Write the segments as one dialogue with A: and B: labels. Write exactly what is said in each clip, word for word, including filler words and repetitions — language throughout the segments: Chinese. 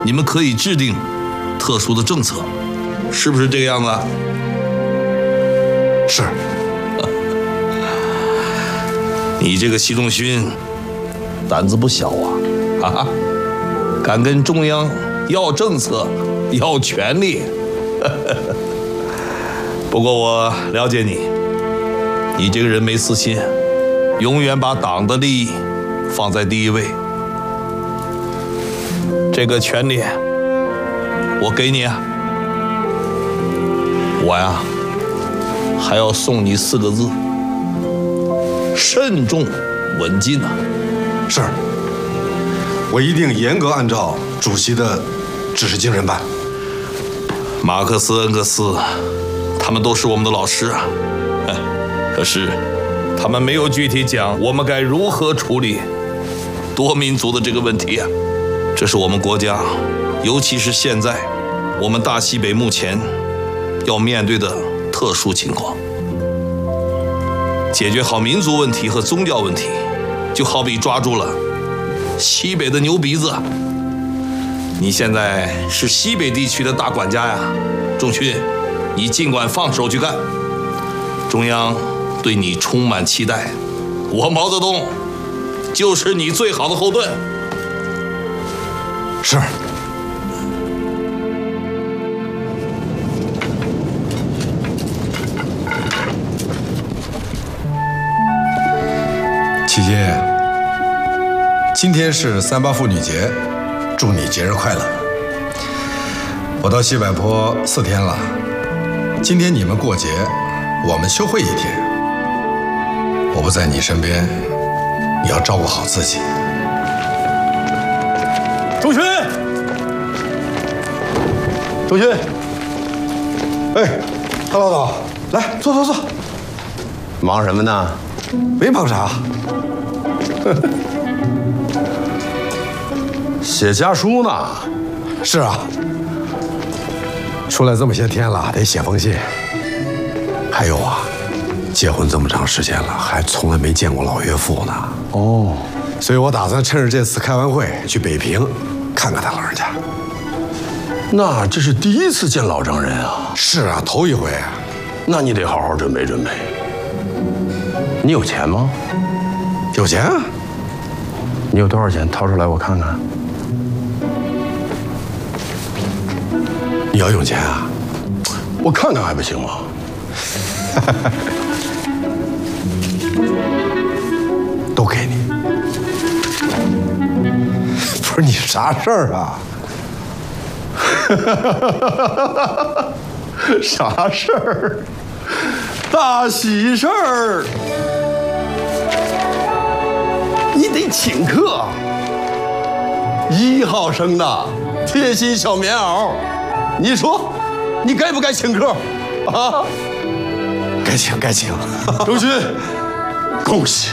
A: 你们可以制定特殊的政策，是不是这个样子？
B: 是。
A: 你这个习仲勋，胆子不小啊！啊，敢跟中央要政策、要权力。不过我了解你，你这个人没私心，永远把党的利益放在第一位。这个权利，我给你啊。我呀，还要送你四个字：慎重稳进啊。
B: 是，我一定严格按照主席的指示精神办。
A: 马克思、恩格斯，他们都是我们的老师啊。可是，他们没有具体讲我们该如何处理多民族的这个问题啊。这是我们国家，尤其是现在我们大西北目前要面对的特殊情况。解决好民族问题和宗教问题，就好比抓住了西北的牛鼻子。你现在是西北地区的大管家呀，仲勋，你尽管放手去干。中央对你充满期待，我毛泽东就是你最好的后盾。
B: 是。琪琪，今天是三八妇女节，祝你节日快乐。我到西柏坡四天了，今天你们过节，我们休会一天。我不在你身边，你要照顾好自己。
C: 仲勋，仲勋，
B: 哎，大老总，来坐坐坐。
C: 忙什么呢？
B: 没忙啥。
C: 写家书呢？
B: 是啊，出来这么些天了，得写封信。还有啊，结婚这么长时间了，还从来没见过老岳父呢。
C: 哦，
B: 所以我打算趁着这次开完会去北平看看他老人家。
C: 那这是第一次见老丈人啊？
B: 是啊，头一回啊。
C: 那你得好好准备准备。你有钱吗？
B: 有钱啊。
C: 你有多少钱？掏出来我看看。
B: 你要用钱啊？
C: 我看看还不行吗？
B: 都给你。不是你啥事儿啊？
C: 啥事儿？大喜事儿！你得请客。一号生的贴心小棉袄，你说你该不该请客啊？
B: 该请该请。
C: 仲勋，恭喜！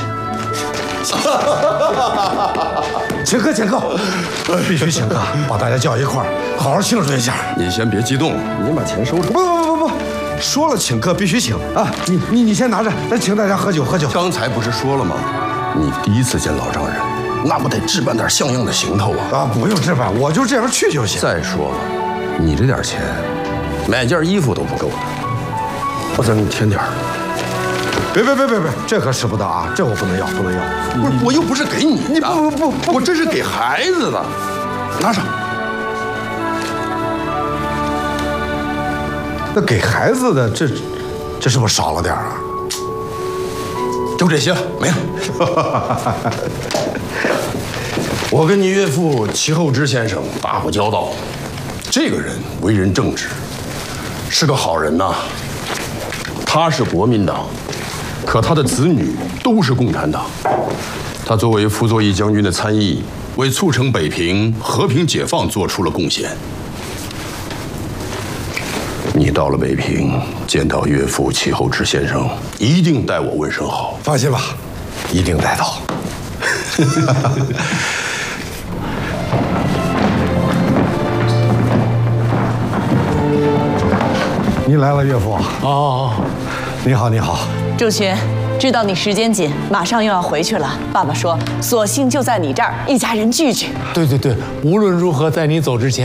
B: 请客请客，必须请客，把大家叫一块儿，好好庆祝一下。
C: 你先别激动，你把钱收着。
B: 不不不不不，说了请客必须请啊！你你你先拿着，咱请大家喝酒喝酒。
C: 刚才不是说了吗？你第一次见老丈人，那不得置办点像样的行头啊？
B: 啊，不用置办，我就这样去就行。
C: 再说了，你这点钱，买件衣服都不够的，我再给你添点儿。
B: 别别别别别，这可使不得啊！这我不能要，不能要。
C: 不是，我又不是给你的，
B: 你不不不，
C: 我这是给孩子的，拿上。
B: 那给孩子的这，这是不是少了点啊？
C: 就这些了，没了。我跟你岳父齐厚之先生打过交道，这个人为人正直，是个好人呐。他是国民党，可他的子女都是共产党。他作为傅作义将军的参议，为促成北平和平解放做出了贡献。你到了北平，见到岳父齐厚之先生，一定代我问声好。
B: 放心吧，一定带到。您来了，岳父。
D: 哦，
B: 你好，你好。
E: 仲勋，知道你时间紧，马上又要回去了。爸爸说，索性就在你这儿，一家人聚聚。
D: 对对对，无论如何，在你走之前。